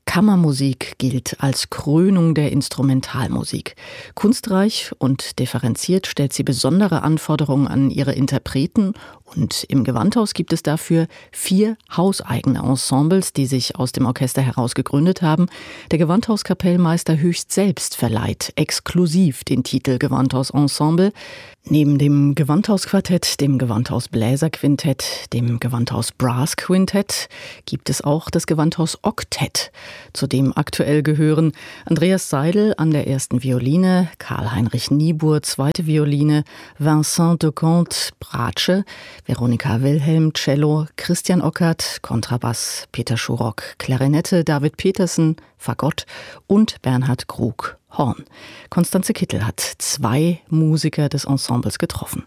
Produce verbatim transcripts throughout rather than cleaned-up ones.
Kammermusik gilt als Krönung der Instrumentalmusik. Kunstreich und differenziert stellt sie besondere Anforderungen an ihre Interpreten und im Gewandhaus gibt es dafür vier hauseigene Ensembles, die sich aus dem Orchester heraus gegründet haben. Der Gewandhauskapellmeister höchst selbst verleiht exklusiv den Titel Gewandhausensemble. Neben dem Gewandhausquartett, dem Gewandhausbläserquintett, dem Gewandhaus-Brass-Quintett gibt es auch das Gewandhausoktett, zu dem aktuell gehören Andreas Seidel an der ersten Violine, Karl-Heinrich Niebuhr zweite Violine, Vincent de Conte Bratsche, Veronika Wilhelm Cello, Christian Ockert Kontrabass, Peter Schurock Klarinette, David Petersen Fagott und Bernhard Krug Horn. Konstanze Kittel hat zwei Musiker des Ensembles getroffen.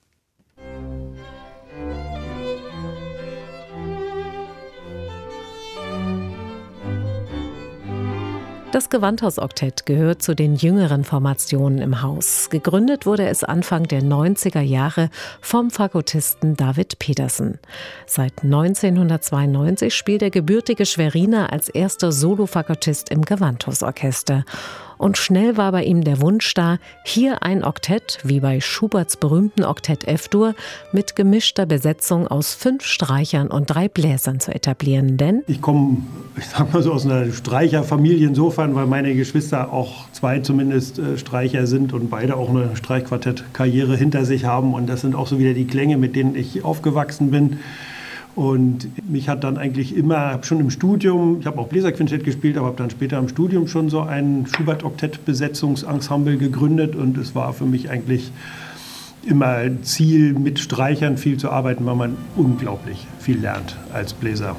Das Gewandhausoktett gehört zu den jüngeren Formationen im Haus. Gegründet wurde es Anfang der neunziger Jahre vom Fagottisten David Petersen. Seit neunzehnhundertzweiundneunzig spielt der gebürtige Schweriner als erster Solo-Fagottist im Gewandhausorchester. Und schnell war bei ihm der Wunsch da, hier ein Oktett, wie bei Schuberts berühmten Oktett F-Dur, mit gemischter Besetzung aus fünf Streichern und drei Bläsern zu etablieren. Denn ich komme, ich sag mal so, aus einer Streicherfamilie insofern, weil meine Geschwister auch zwei zumindest äh, Streicher sind und beide auch eine Streichquartett-Karriere hinter sich haben. Und das sind auch so wieder die Klänge, mit denen ich aufgewachsen bin. Und mich hat dann eigentlich immer, schon im Studium, ich habe auch Bläserquintett gespielt, aber habe dann später im Studium schon so ein Schubert-Oktett-Besetzungsensemble gegründet. Und es war für mich eigentlich immer Ziel, mit Streichern viel zu arbeiten, weil man unglaublich viel lernt als Bläser.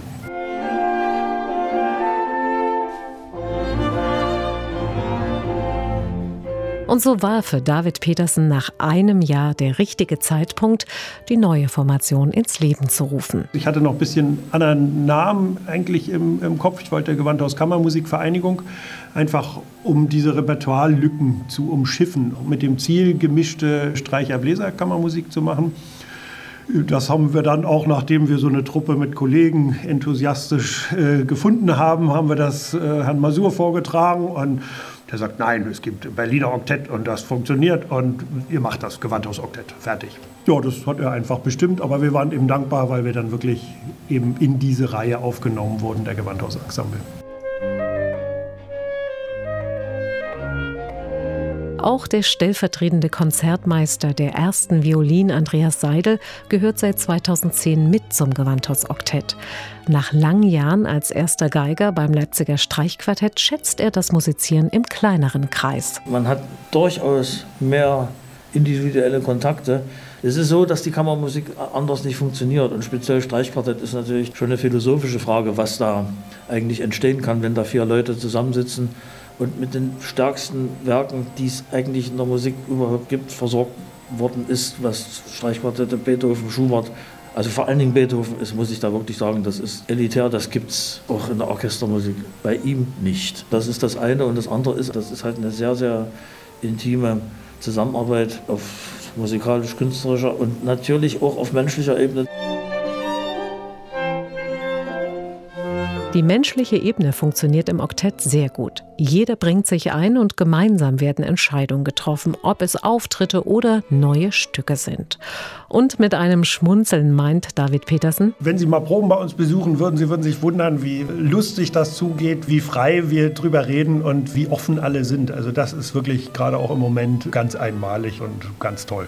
Und so war für David Petersen nach einem Jahr der richtige Zeitpunkt, die neue Formation ins Leben zu rufen. Ich hatte noch ein bisschen anderen Namen eigentlich im, im Kopf. Ich wollte Gewandhaus Kammermusikvereinigung, einfach um diese Repertoirelücken zu umschiffen, mit dem Ziel, gemischte Streicher-Bläser-Kammermusik zu machen. Das haben wir dann auch, nachdem wir so eine Truppe mit Kollegen enthusiastisch äh, gefunden haben, haben wir das äh, Herrn Masur vorgetragen und der sagt, nein, es gibt Berliner Oktett und das funktioniert und ihr macht das Gewandhausoktett, fertig. Ja, das hat er einfach bestimmt, aber wir waren ihm dankbar, weil wir dann wirklich eben in diese Reihe aufgenommen wurden, der Gewandhausensemble. Auch der stellvertretende Konzertmeister der ersten Violin, Andreas Seidel, gehört seit zweitausendzehn mit zum Gewandhausoktett. Nach langen Jahren als erster Geiger beim Leipziger Streichquartett schätzt er das Musizieren im kleineren Kreis. Man hat durchaus mehr individuelle Kontakte. Es ist so, dass die Kammermusik anders nicht funktioniert und speziell Streichquartett ist natürlich schon eine philosophische Frage, was da eigentlich entstehen kann, wenn da vier Leute zusammensitzen und mit den stärksten Werken, die es eigentlich in der Musik überhaupt gibt, versorgt worden ist, was Streichquartette, Beethoven, Schubert, also vor allen Dingen Beethoven ist, muss ich da wirklich sagen, das ist elitär, das gibt es auch in der Orchestermusik bei ihm nicht. Das ist das eine und das andere ist, das ist halt eine sehr, sehr intime Zusammenarbeit auf musikalisch-künstlerischer und natürlich auch auf menschlicher Ebene. Die menschliche Ebene funktioniert im Oktett sehr gut. Jeder bringt sich ein und gemeinsam werden Entscheidungen getroffen, ob es Auftritte oder neue Stücke sind. Und mit einem Schmunzeln meint David Petersen: Wenn Sie mal Proben bei uns besuchen würden, Sie würden sich wundern, wie lustig das zugeht, wie frei wir drüber reden und wie offen alle sind. Also das ist wirklich gerade auch im Moment ganz einmalig und ganz toll.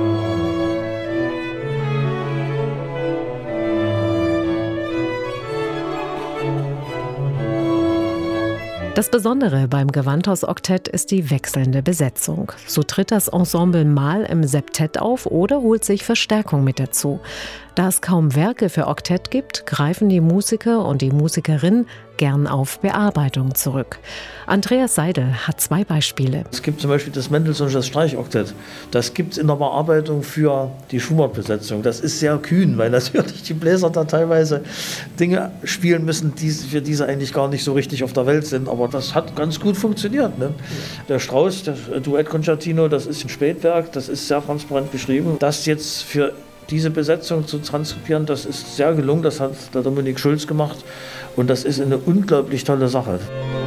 Das Besondere beim Gewandhausoktett ist die wechselnde Besetzung. So tritt das Ensemble mal im Septett auf oder holt sich Verstärkung mit dazu. Da es kaum Werke für Oktett gibt, greifen die Musiker und die Musikerin gern auf Bearbeitung zurück. Andreas Seidel hat zwei Beispiele. Es gibt zum Beispiel das Mendelssohn das Streichoktett. Das gibt es in der Bearbeitung für die Schubert-Besetzung. Das ist sehr kühn, weil natürlich die Bläser da teilweise Dinge spielen müssen, die, für die sie eigentlich gar nicht so richtig auf der Welt sind. Aber das hat ganz gut funktioniert. Ne? Der Strauss, das Duett-Concertino, das ist ein Spätwerk, das ist sehr transparent geschrieben. Das jetzt für diese Besetzung zu transkribieren, das ist sehr gelungen. Das hat der Dominik Schulz gemacht und das ist eine unglaublich tolle Sache.